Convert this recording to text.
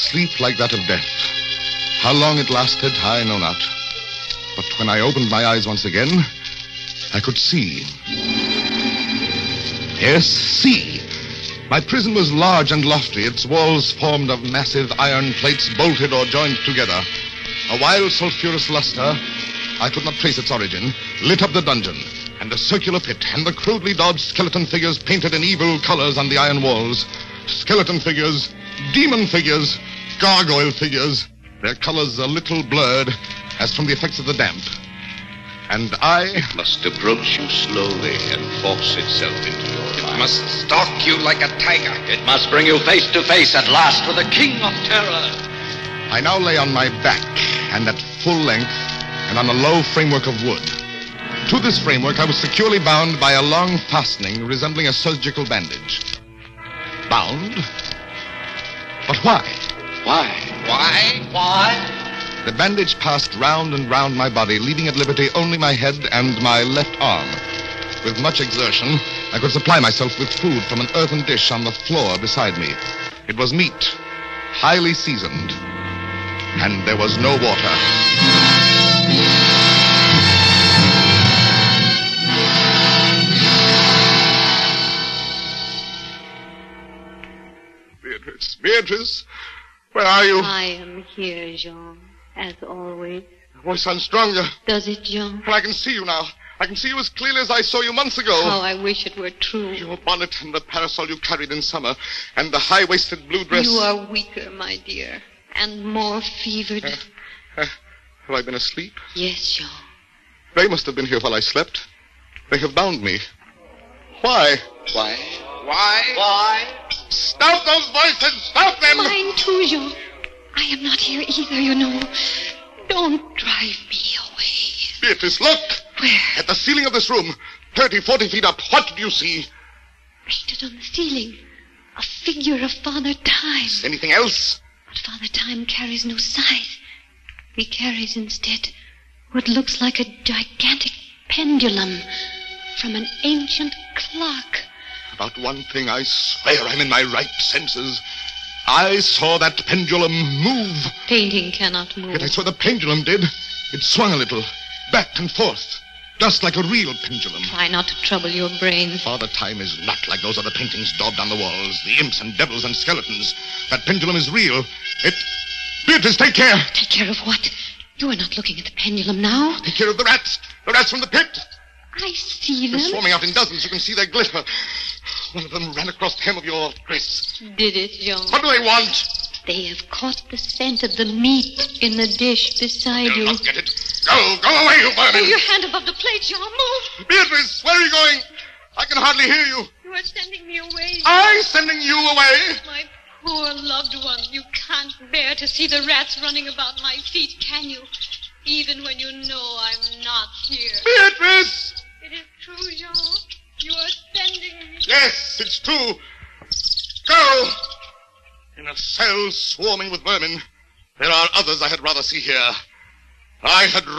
sleep like that of death. How long it lasted, I know not. But when I opened my eyes once again, I could see. Yes, see. My prison was large and lofty, its walls formed of massive iron plates bolted or joined together. A wild sulphurous luster, I could not trace its origin, lit up the dungeon, and the circular pit, and the crudely daubed skeleton figures painted in evil colors on the iron walls. Skeleton figures, demon figures, gargoyle figures, their colors a little blurred, as from the effects of the damp. And I must approach you slowly and force itself into your life. It must stalk you like a tiger. It must bring you face to face at last with the King of Terror. I now lay on my back, and at full length, and on a low framework of wood. To this framework I was securely bound by a long fastening resembling a surgical bandage. Bound? But why? Why? The bandage passed round and round my body, leaving at liberty only my head and my left arm. With much exertion, I could supply myself with food from an earthen dish on the floor beside me. It was meat, highly seasoned, and there was no water. Beatrice, where are you? I am here, Jean, as always. Your voice sounds stronger. Does it, Jean? Well, I can see you now. I can see you as clearly as I saw you months ago. How I wish it were true. Your bonnet and the parasol you carried in summer, and the high-waisted blue dress. You are weaker, my dear, and more fevered. Have I been asleep? Yes, Jean. They must have been here while I slept. They have bound me. Why? Stop those voices! Stop them! Mine too, Jean. I am not here either, you know. Don't drive me away. Beatrice, look! Where? At the ceiling of this room, 30, 40 feet up. What do you see? Painted on the ceiling. A figure of Father Time. Anything else? But Father Time carries no scythe. He carries instead what looks like a gigantic pendulum from an ancient clock. About one thing I swear I'm in my right senses. I saw that pendulum move. Painting cannot move. Yet I saw the pendulum did. It swung a little, back and forth, just like a real pendulum. Try not to trouble your brain. Father Time is not like those other paintings daubed on the walls, the imps and devils and skeletons. That pendulum is real. Beatrice, take care. Take care of what? You are not looking at the pendulum now. Take care of the rats from the pit. I see them. They're swarming out in dozens. You can see their glitter. One of them ran across the hem of your dress. Did it, Jean? What do they want? They have caught the scent of the meat in the dish beside They'll you. not get it. Go away, you vermin. Move your hand above the plate, Jean. Move. Beatrice, where are you going? I can hardly hear you. You are sending me away. I'm sending you away. My poor loved one. You can't bear to see the rats running about my feet, can you? Even when you know I'm not here. Beatrice! It is true, Jean. You are sending me. Yes, it's true. Go! In a cell swarming with vermin, there are others I had rather see here. I had